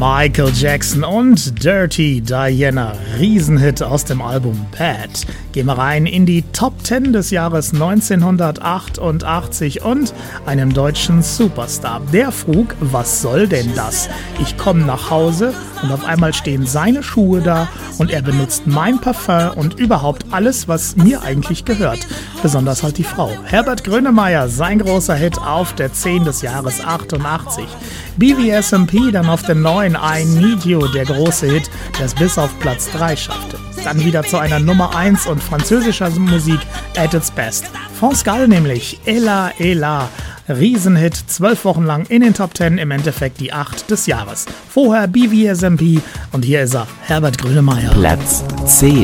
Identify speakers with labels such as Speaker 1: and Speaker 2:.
Speaker 1: Michael Jackson und Dirty Diana, Riesenhit aus dem Album Bad. Gehen wir rein in die Top 10 des Jahres 1988 und einem deutschen Superstar. Der frug, was soll denn das? Ich komme nach Hause und auf einmal stehen seine Schuhe da und er benutzt mein Parfum und überhaupt alles, was mir eigentlich gehört. Besonders halt die Frau. Herbert Grönemeyer, sein großer Hit auf der 10 des Jahres 88. BVSMP dann auf der 9, I Need You, der große Hit, der es bis auf Platz 3 schaffte. Dann wieder zu einer Nummer 1 und französischer Musik at its best. France Gall nämlich, Ella Ella. Riesenhit, 12 Wochen lang in den Top 10, im Endeffekt die 8 des Jahres. Vorher BVSMP und hier ist er, Herbert Grönemeyer.
Speaker 2: Platz 10.